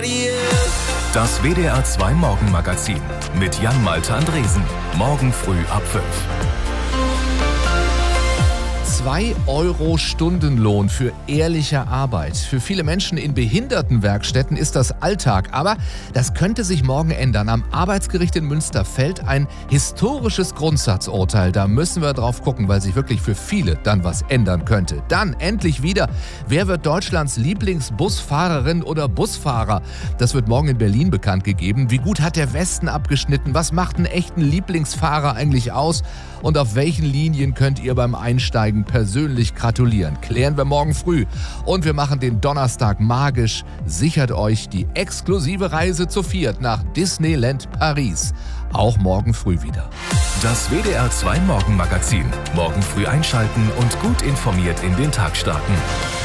Das WDR 2 Morgenmagazin mit Jan-Malte Andresen. Morgen früh ab 5. 2 Euro Stundenlohn für ehrliche Arbeit. Für viele Menschen in Behindertenwerkstätten ist das Alltag. Aber das könnte sich morgen ändern. Am Arbeitsgericht in Münster fällt ein historisches Grundsatzurteil. Da müssen wir drauf gucken, weil sich wirklich für viele dann was ändern könnte. Dann endlich wieder, wer wird Deutschlands Lieblingsbusfahrerin oder Busfahrer? Das wird morgen in Berlin bekannt gegeben. Wie gut hat der Westen abgeschnitten? Was macht einen echten Lieblingsfahrer eigentlich aus? Und auf welchen Linien könnt ihr beim Einsteigen persönlich gratulieren? Klären wir morgen früh. Und wir machen den Donnerstag magisch. Sichert euch die exklusive Reise zu viert nach Disneyland Paris. Auch morgen früh wieder. Das WDR 2 Morgenmagazin. Morgen früh einschalten und gut informiert in den Tag starten.